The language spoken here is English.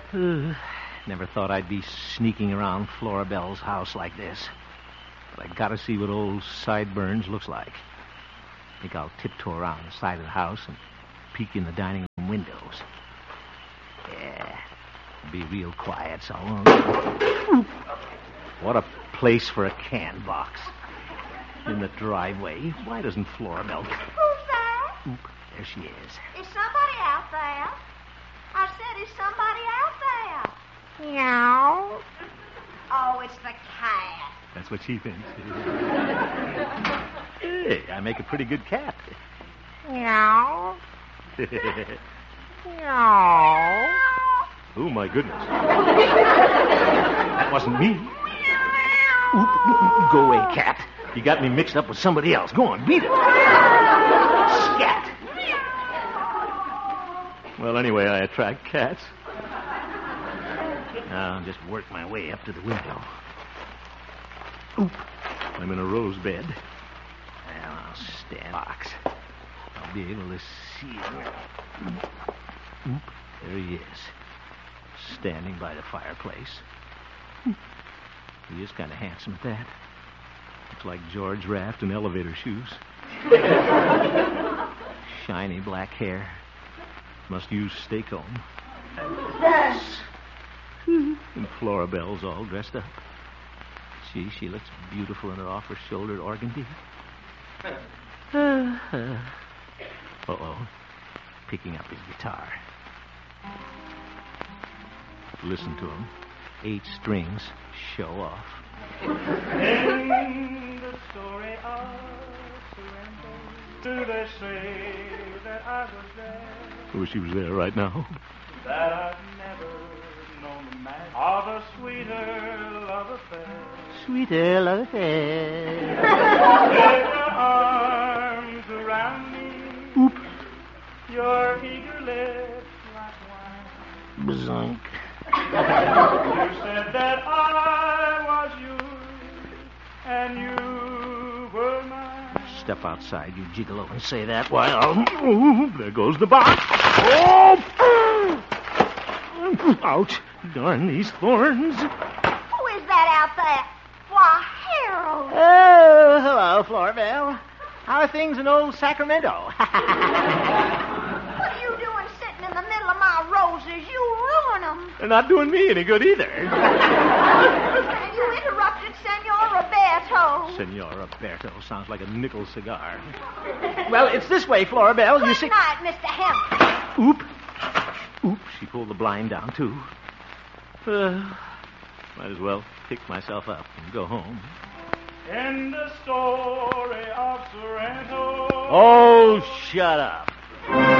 Never thought I'd be sneaking around Flora Bell's house like this. But I gotta see what old Sideburns looks like. I think I'll tiptoe around the side of the house and peek in the dining room windows. Yeah, be real quiet so long. What a place for a can box. In the driveway. Why doesn't Flora Bell... Who's that? Oop, there she is. Is somebody out there? I said, is somebody out there? Meow. Oh, it's the cat. That's what she thinks. Hey, I make a pretty good cat. Meow. Meow. Oh, my goodness. That wasn't me. Oop, go away, cat. You got me mixed up with somebody else. Go on, beat it. Scat. Well, anyway, I attract cats. Now I'll just work my way up to the window. Oop, I'm in a rose bed. Well, I'll stand box. I'll be able to see him. Oop, there he is. Standing by the fireplace. He is kind of handsome at that. Looks like George Raft in elevator shoes. Shiny black hair. Must use stay comb. And Flora Bell's all dressed up. She looks beautiful in her off-her-shoulder organdy. Uh-oh. Picking up his guitar. Listen to him. 8 strings. Show off. In the story of surrender, do they say that I was there? I wish he was there right now. That I've never known the man of a sweeter love affair. Sweeter love affair. With your arms around me. Oop. Your eager lips like wine. Bazunk. You said that I was yours and you were mine. Step outside, you gigolo, and say that. Why, there goes the box. Oh! Ouch. Darn these thorns. Who is that out there? Why, Harold. Oh, hello, Flora Bell. How are things in old Sacramento? What are you doing sitting in the middle of my roses? You ruin them. They're not doing me any good either. You interrupted Senor Roberto. Senor Roberto sounds like a nickel cigar. Well, it's this way, Flora Bell. Good You see... night, Mr. Hemp. Oop. Oop, she pulled the blind down, too. Might as well pick myself up and go home. In the story of Sorrento. Oh, shut up.